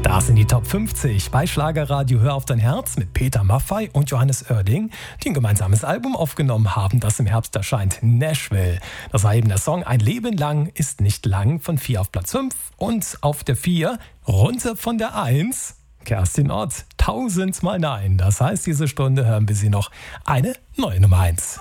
Das sind die Top 50 bei Schlagerradio Hör auf dein Herz mit Peter Maffay und Johannes Oerding, die ein gemeinsames Album aufgenommen haben, das im Herbst erscheint, Nashville. Das war eben der Song Ein Leben lang ist nicht lang von 4 auf Platz 5 und auf der 4 runter von der 1 Kerstin Ott, 1000 Mal Nein. Das heißt, diese Stunde hören wir sie noch eine neue Nummer 1.